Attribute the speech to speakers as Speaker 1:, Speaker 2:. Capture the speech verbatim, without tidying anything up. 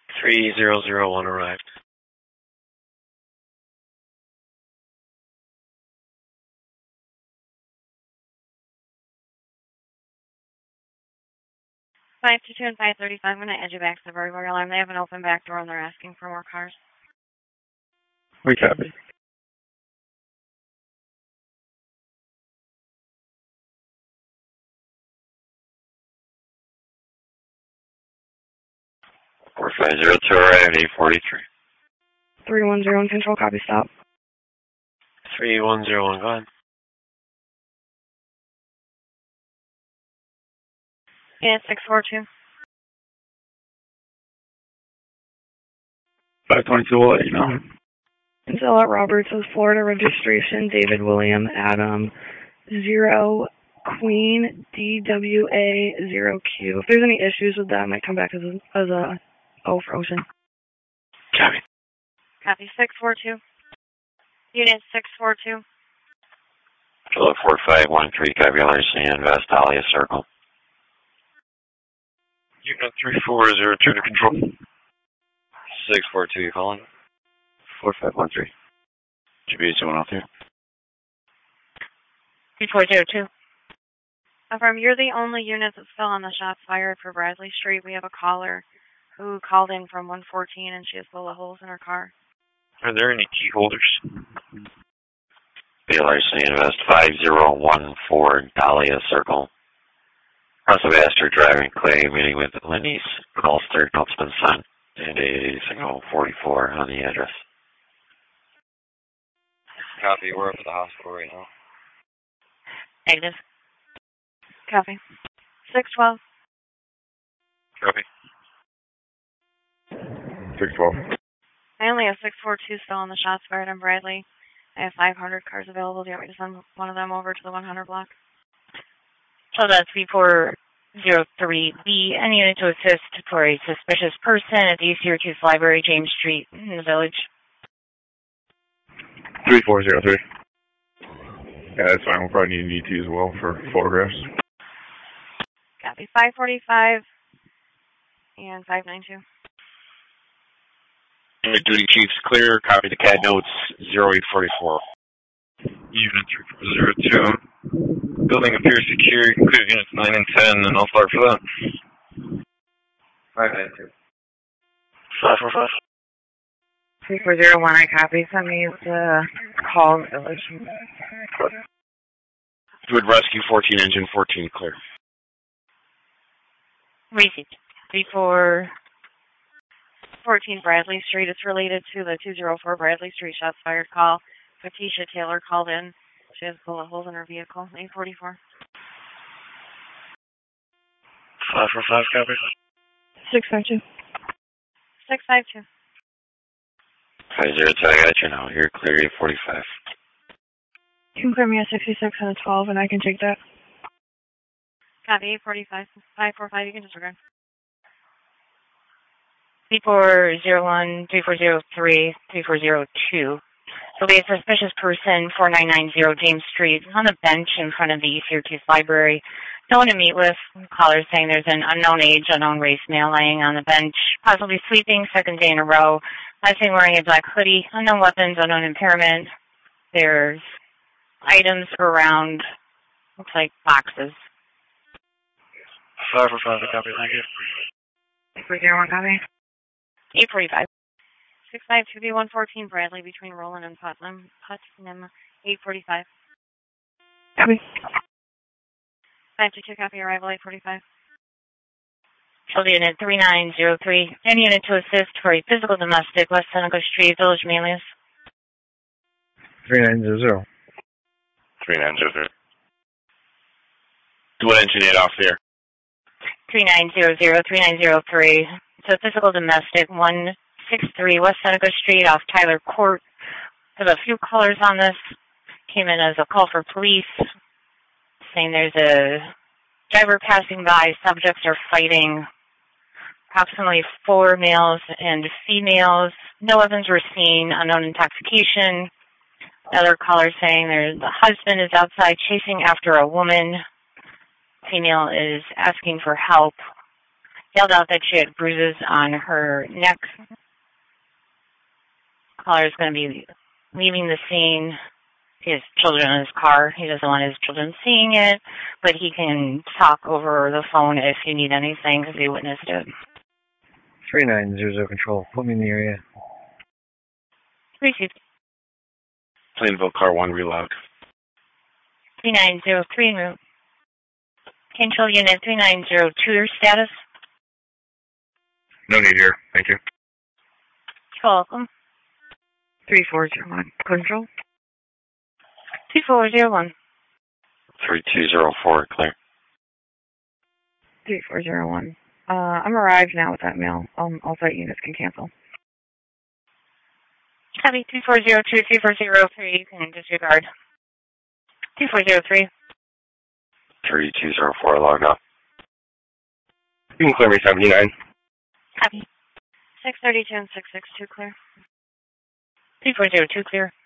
Speaker 1: three zero zero one arrived.
Speaker 2: five two two and five thirty-five, I'm going to edge you back to the burglary alarm. They have an open back door and they're asking for more cars.
Speaker 3: We copy.
Speaker 1: four five zero two arrived, eight forty-three.
Speaker 4: three one zero one control, copy, stop.
Speaker 1: three one zero one, go ahead.
Speaker 2: Yeah, six four two.
Speaker 3: five twenty-two will let you know.
Speaker 4: Zilla Roberts with Florida registration, David William Adam, zero Queen D W A zero Q. If there's any issues with that, I might come back as a, as a O for Ocean.
Speaker 1: Copy.
Speaker 2: Copy, six four two. Unit six four two.
Speaker 1: Philip four five one three, copy, understand, West Dahlia Circle. Unit three four zero two to control. six four two, you calling?
Speaker 3: four five one three. G B H one oh two.
Speaker 2: three four zero two. Affirm, you're the only unit that's still on the shots fired for Bradley Street. We have a caller who called in from one fourteen and she has bullet holes in her car.
Speaker 1: Are there any key holders? B L R C Invest five zero one four Dahlia Circle. Russell Baster driving clay, meeting with Lenny's Ulster, Elspin Son, and a single forty-four on the address. Copy, we're up at the hospital right now.
Speaker 2: Negative. Copy. six twelve.
Speaker 1: Copy.
Speaker 3: six twelve.
Speaker 2: I only have six four two still on the shots fired on Bradley. I have five hundred cars available. Do you want me to send one of them over to the one hundred block?
Speaker 5: So that's three four zero three B. Any unit to assist for a suspicious person at the Syracuse Library, James Street, in the village.
Speaker 3: three four zero three. Yeah, that's fine. We'll probably need an E T as well for photographs.
Speaker 2: Copy. five forty-five and five ninety-two.
Speaker 6: Unit duty chief's clear. Copy the C A D notes zero eight forty-four.
Speaker 1: Unit three four zero two. Building appears secure. You can clear units nine and ten, and I'll start for that. five ninety-two. five four five.
Speaker 4: three four zero one, I copy. Send me the call.
Speaker 6: Would rescue fourteen, engine fourteen clear.
Speaker 5: Received. three four.
Speaker 2: fourteen Bradley Street. It's related to the two oh four Bradley Street shots fired call. Patricia Taylor called in. She has bullet holes in her vehicle. eight forty-four.
Speaker 1: five four five, copy.
Speaker 4: six five two.
Speaker 2: six five two.
Speaker 1: five zero two, I got you now. You're clear, eight forty-five.
Speaker 4: You can clear me a sixty-six and a twelve, and I can take that.
Speaker 2: Copy, eight forty-five. five four five, you can disregard.
Speaker 5: three four zero one, three four zero three, three four zero two. So we have a suspicious person, four nine nine zero James Street, on a bench in front of the Syracuse Library. No one to meet with. Caller saying there's an unknown age, unknown race male laying on the bench, possibly sleeping, second day in a row. Last thing wearing a black hoodie, unknown weapons, unknown impairment. There's items around, looks like boxes.
Speaker 1: five four five, copy, thank you.
Speaker 4: three four zero one, copy.
Speaker 5: eight forty-five.
Speaker 2: six five two B one fourteen Bradley between Roland and Putnam. Putnam, eight forty-five.
Speaker 4: Copy.
Speaker 2: five two two, copy, arrival, eight forty-five.
Speaker 5: Field unit three nine zero three. Any unit to assist for a physical domestic, West Seneca Street, Village Manlius.
Speaker 3: three nine zero zero.
Speaker 6: three nine zero zero. Dual engine eight off there.
Speaker 5: three nine zero zero, three nine zero three. It's a physical domestic, one six three West Seneca Street off Tyler Court. There's a few callers on this. Came in as a call for police, saying there's a driver passing by. Subjects are fighting. Approximately four males and females. No weapons were seen. Unknown intoxication. Another caller saying there's the husband is outside chasing after a woman. Female is asking for help. yelled out that she had bruises on her neck. Caller is going to be leaving the scene. He has children in his car. He doesn't want his children seeing it, but he can talk over the phone if you need anything because he witnessed it.
Speaker 7: three nine zero zero control. Put me in the area.
Speaker 5: Received.
Speaker 6: Plainville car one relog.
Speaker 5: three nine zero three route. Control unit three nine zero two, your status?
Speaker 3: No need here. Thank you.
Speaker 5: You're welcome.
Speaker 4: three four zero one. Control.
Speaker 5: two four zero one.
Speaker 1: three two zero four, clear.
Speaker 4: three four zero one. Uh, I'm arrived now with that mail. Um, all site units can cancel.
Speaker 5: Copy three four zero two, three four zero three, you can disregard. two four zero three.
Speaker 1: three two zero four, log off.
Speaker 6: You can clear me seventy-nine.
Speaker 5: Copy.
Speaker 2: six thirty-two and six sixty-two clear.
Speaker 5: three four zero two clear.